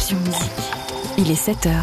Passion Musique. Il est 7h.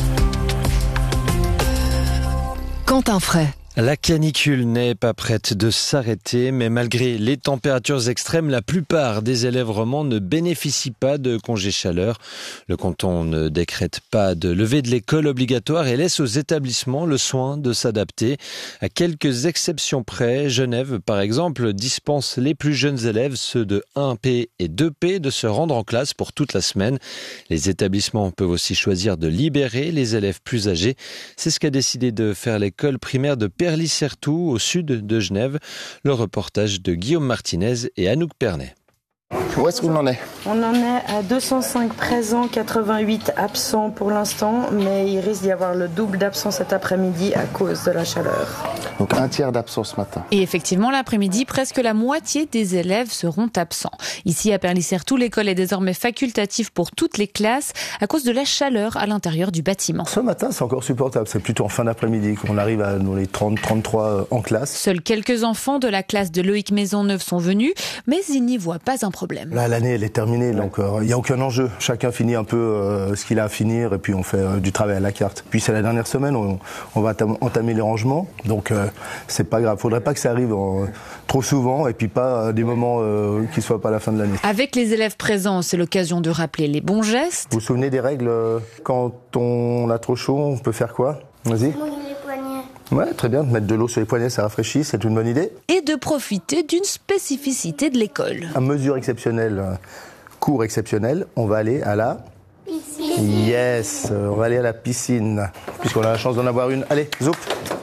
Quentin Fray. La canicule n'est pas prête de s'arrêter, mais malgré les températures extrêmes, la plupart des élèves romans ne bénéficient pas de congés chaleur. Le canton ne décrète pas de levée de l'école obligatoire et laisse aux établissements le soin de s'adapter. À quelques exceptions près, Genève, par exemple, dispense les plus jeunes élèves, ceux de 1P et 2P, de se rendre en classe pour toute la semaine. Les établissements peuvent aussi choisir de libérer les élèves plus âgés. C'est ce qu'a décidé de faire l'école primaire de Perly-Certoux, au sud de Genève. Le reportage de Guillaume Martinez et Anouk Pernet. Où est-ce qu'on en est ? On en est à 205 présents, 88 absents pour l'instant, mais il risque d'y avoir le double d'absents cet après-midi à cause de la chaleur. Donc un tiers d'absents ce matin. Et effectivement, l'après-midi, presque la moitié des élèves seront absents. Ici, à Perly-Certoux, l'école est désormais facultative pour toutes les classes à cause de la chaleur à l'intérieur du bâtiment. Ce matin, c'est encore supportable. C'est plutôt en fin d'après-midi qu'on arrive à dans les 30-33 en classe. Seuls quelques enfants de la classe de Loïc Maisonneuve sont venus, mais ils n'y voient pas un problème. Là, l'année, elle est terminée, donc il n'y a aucun enjeu. Chacun finit un peu ce qu'il a à finir et puis on fait du travail à la carte. Puis c'est la dernière semaine, on va entamer les rangements, donc c'est pas grave. Faudrait pas que ça arrive trop souvent et puis pas des moments qui soient pas à la fin de l'année. Avec les élèves présents, c'est l'occasion de rappeler les bons gestes. Vous vous souvenez des règles quand on a trop chaud, on peut faire quoi ? Vas-y. Ouais, très bien. Mettre de l'eau sur les poignets, ça rafraîchit, c'est une bonne idée. Et de profiter d'une spécificité de l'école. À mesure exceptionnelle, cours exceptionnel, on va aller à la piscine. Yes, on va aller à la piscine, puisqu'on a la chance d'en avoir une. Allez, zoup.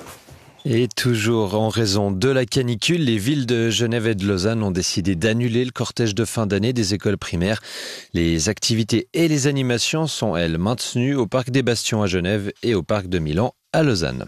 Et toujours en raison de la canicule, les villes de Genève et de Lausanne ont décidé d'annuler le cortège de fin d'année des écoles primaires. Les activités et les animations sont, elles, maintenues au Parc des Bastions à Genève et au Parc de Milan à Lausanne.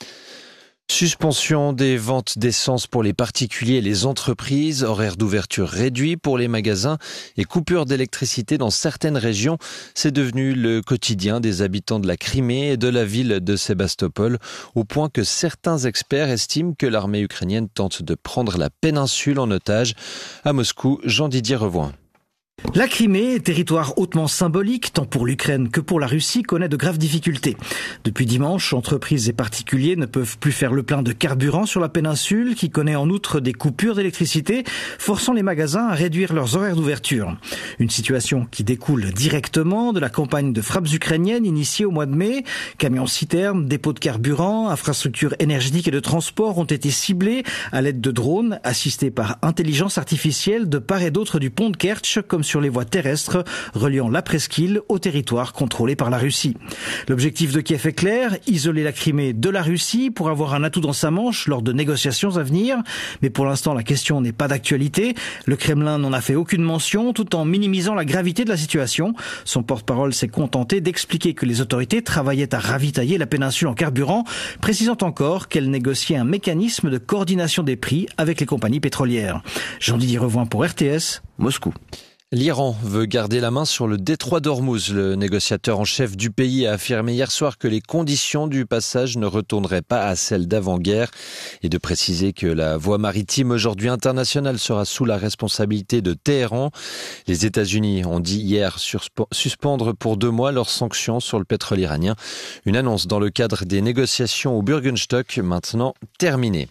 Suspension des ventes d'essence pour les particuliers et les entreprises, horaires d'ouverture réduits pour les magasins et coupures d'électricité dans certaines régions. C'est devenu le quotidien des habitants de la Crimée et de la ville de Sébastopol, au point que certains experts estiment que l'armée ukrainienne tente de prendre la péninsule en otage. À Moscou, Jean-Didier Revoin. La Crimée, territoire hautement symbolique tant pour l'Ukraine que pour la Russie, connaît de graves difficultés. Depuis dimanche, entreprises et particuliers ne peuvent plus faire le plein de carburant sur la péninsule, qui connaît en outre des coupures d'électricité, forçant les magasins à réduire leurs horaires d'ouverture. Une situation qui découle directement de la campagne de frappes ukrainiennes initiée au mois de mai. Camions-citernes, dépôts de carburant, infrastructures énergétiques et de transport ont été ciblés à l'aide de drones assistés par intelligence artificielle de part et d'autre du pont de Kertch, comme sur les voies terrestres reliant la presqu'île au territoire contrôlé par la Russie. L'objectif de Kiev est clair, isoler la Crimée de la Russie pour avoir un atout dans sa manche lors de négociations à venir. Mais pour l'instant, la question n'est pas d'actualité. Le Kremlin n'en a fait aucune mention, tout en minimisant la gravité de la situation. Son porte-parole s'est contenté d'expliquer que les autorités travaillaient à ravitailler la péninsule en carburant, précisant encore qu'elle négociait un mécanisme de coordination des prix avec les compagnies pétrolières. Jean-Didier Revoin pour RTS, Moscou. L'Iran veut garder la main sur le détroit d'Ormuz. Le négociateur en chef du pays a affirmé hier soir que les conditions du passage ne retourneraient pas à celles d'avant-guerre et de préciser que la voie maritime aujourd'hui internationale sera sous la responsabilité de Téhéran. Les États-Unis ont dit hier suspendre pour 2 mois leurs sanctions sur le pétrole iranien. Une annonce dans le cadre des négociations au Bürgenstock, maintenant terminée.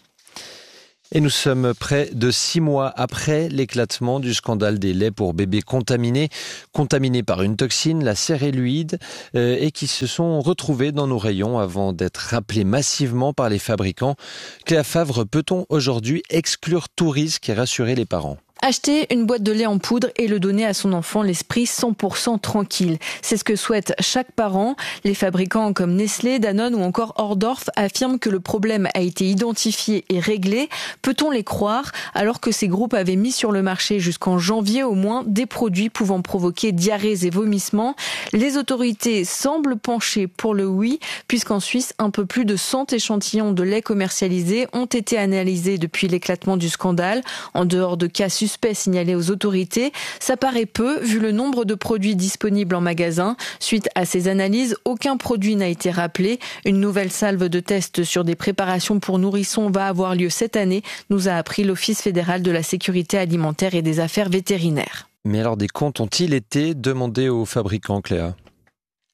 Et nous sommes près de 6 mois après l'éclatement du scandale des laits pour bébés contaminés par une toxine, la céréluide, et qui se sont retrouvés dans nos rayons avant d'être rappelés massivement par les fabricants. Cléa Favre, peut-on aujourd'hui exclure tout risque et rassurer les parents ? Acheter une boîte de lait en poudre et le donner à son enfant l'esprit 100% tranquille. C'est ce que souhaite chaque parent. Les fabricants comme Nestlé, Danone ou encore Hordorf affirment que le problème a été identifié et réglé. Peut-on les croire alors que ces groupes avaient mis sur le marché jusqu'en janvier au moins des produits pouvant provoquer diarrhées et vomissements? Les autorités semblent pencher pour le oui, puisqu'en Suisse, un peu plus de 100 échantillons de lait commercialisés ont été analysés depuis l'éclatement du scandale. En dehors de cas suspects signalés aux autorités, ça paraît peu vu le nombre de produits disponibles en magasin. Suite à ces analyses, aucun produit n'a été rappelé. Une nouvelle salve de tests sur des préparations pour nourrissons va avoir lieu cette année, nous a appris l'Office fédéral de la sécurité alimentaire et des affaires vétérinaires. Mais alors des comptes ont-ils été demandés aux fabricants, Cléa ?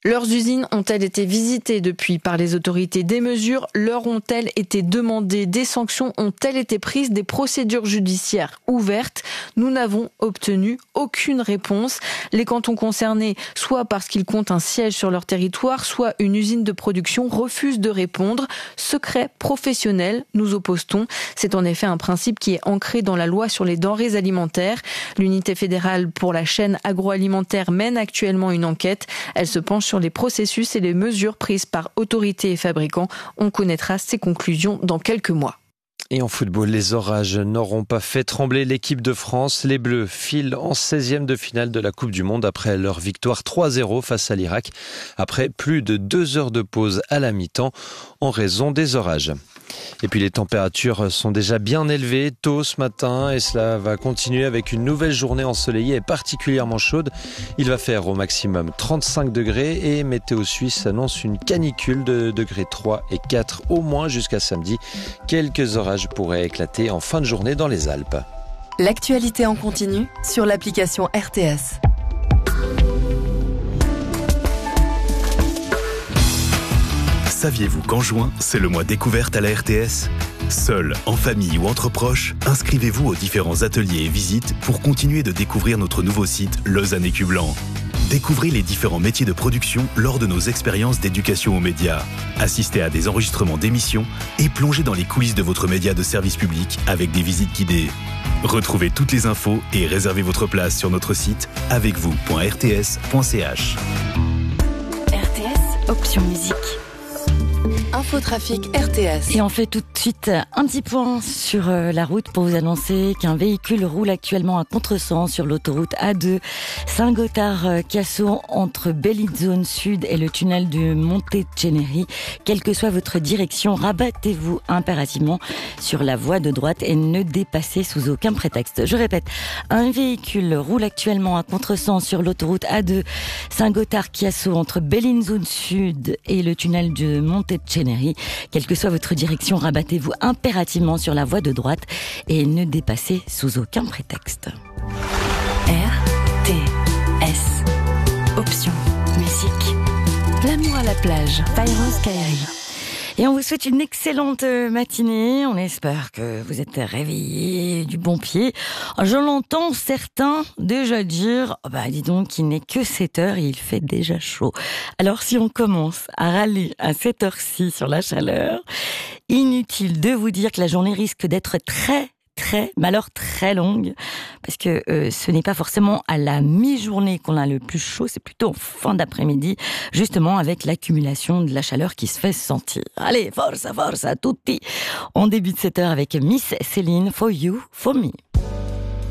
Leurs usines ont-elles été visitées depuis par les autorités? Des mesures leur ont-elles été demandées? Des sanctions ont-elles été prises? Des procédures judiciaires ouvertes? Nous n'avons obtenu aucune réponse. Les cantons concernés, soit parce qu'ils comptent un siège sur leur territoire, soit une usine de production, refusent de répondre. Secret professionnel, nous oppose-t-on. C'est en effet un principe qui est ancré dans la loi sur les denrées alimentaires. L'unité fédérale pour la chaîne agroalimentaire mène actuellement une enquête. Elle se penche sur les processus et les mesures prises par autorités et fabricants. On connaîtra ses conclusions dans quelques mois. Et en football, les orages n'auront pas fait trembler l'équipe de France. Les Bleus filent en 16e de finale de la Coupe du Monde après leur victoire 3-0 face à l'Irak, après plus de 2 heures de pause à la mi-temps en raison des orages. Et puis les températures sont déjà bien élevées tôt ce matin et cela va continuer avec une nouvelle journée ensoleillée et particulièrement chaude. Il va faire au maximum 35 degrés et Météo Suisse annonce une canicule de degrés 3 et 4 au moins jusqu'à samedi. Quelques orages pourraient éclater en fin de journée dans les Alpes. L'actualité en continu sur l'application RTS. Saviez-vous qu'en juin, c'est le mois découverte à la RTS ? Seul, en famille ou entre proches, inscrivez-vous aux différents ateliers et visites pour continuer de découvrir notre nouveau site Lausanne Écu Blanc. Découvrez les différents métiers de production lors de nos expériences d'éducation aux médias. Assistez à des enregistrements d'émissions et plongez dans les coulisses de votre média de service public avec des visites guidées. Retrouvez toutes les infos et réservez votre place sur notre site avecvous.rts.ch. RTS, option musique. Infotrafic RTS. Et on fait tout de suite un petit point sur la route pour vous annoncer qu'un véhicule roule actuellement à contresens sur l'autoroute A2 Saint-Gothard-Cassau entre Bellinzone Sud et le tunnel du Monte-Ceneri. Quelle que soit votre direction, rabattez-vous impérativement sur la voie de droite et ne dépassez sous aucun prétexte. Je répète, un véhicule roule actuellement à contresens sur l'autoroute A2 Saint-Gothard-Cassau entre Bellinzone Sud et le tunnel du Monte-Ceneri. Quelle que soit votre direction, rabattez-vous impérativement sur la voie de droite et ne dépassez sous aucun prétexte. RTS. Option musique. L'amour à la plage. Fairouz Kairi. Et on vous souhaite une excellente matinée. On espère que vous êtes réveillés du bon pied. Je l'entends certains déjà dire dis donc, il n'est que 7 heures et il fait déjà chaud. Alors si on commence à râler à cette heure-ci sur la chaleur, inutile de vous dire que la journée risque d'être très longue, parce que ce n'est pas forcément à la mi-journée qu'on a le plus chaud, c'est plutôt en fin d'après-midi, justement avec l'accumulation de la chaleur qui se fait sentir. Allez, forza tutti. On débute cette heure avec Miss Céline, For You, For Me.